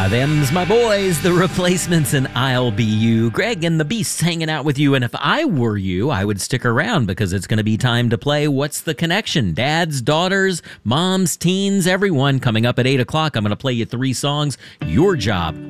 Them's my boys, the Replacements, and I'll Be You. Greg and the Beasts hanging out with you, and if I were you, I would stick around because it's going to be time to play What's the Connection? Dads, daughters, moms, teens, everyone. Coming up at 8 o'clock, I'm going to play you 3 songs. Your job,